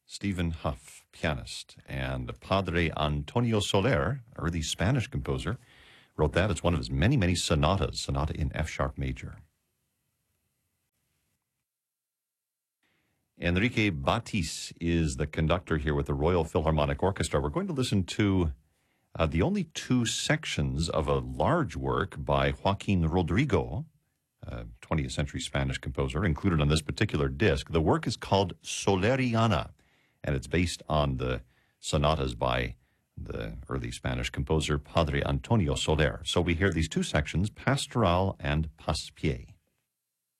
Stephen Huff, pianist, and Padre Antonio Soler, early Spanish composer, wrote that. It's one of his many, many sonatas, sonata in F-sharp major. Enrique Batis is the conductor here with the Royal Philharmonic Orchestra. We're going to listen to the only two sections of a large work by Joaquin Rodrigo, 20th century Spanish composer, included on this particular disc. The work is called Soleriana, and it's based on the sonatas by the early Spanish composer Padre Antonio Soler. So we hear these two sections, Pastoral and Passepied.